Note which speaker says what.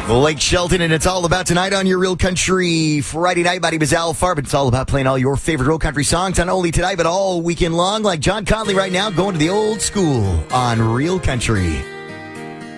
Speaker 1: Blake Shelton, and it's all about tonight on your Real Country Friday night. My name is Al Farb. It's all about playing all your favorite Real Country songs, not only tonight, but all weekend long, like John Conley right now, going to the old school on Real Country.